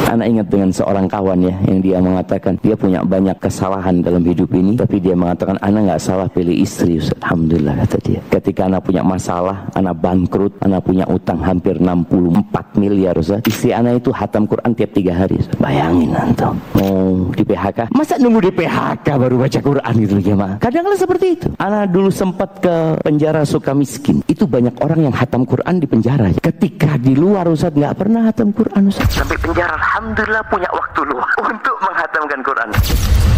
Anak ingat dengan seorang kawan ya, yang dia mengatakan dia punya banyak kesalahan dalam hidup ini, tapi dia mengatakan anak nggak salah pilih istri, Ustaz. Alhamdulillah, kata dia. Ketika anak punya masalah, anak bangkrut, anak punya utang hampir 64 miliar, Ustaz. Istri anak itu hatam Quran tiap 3 hari, Ustaz. Bayangin antum, mau di PHK, masa nunggu di PHK baru baca Quran gitu jemaah. Kadang-kadang seperti itu. Anak dulu sempat ke penjara Sukamiskin. Itu banyak orang yang hatam Quran di penjara. Ketika di luar, Ustaz, nggak pernah hatam Quran, Ustaz. Sampai penjara, alhamdulillah punya waktu luang untuk menghatamkan Quran.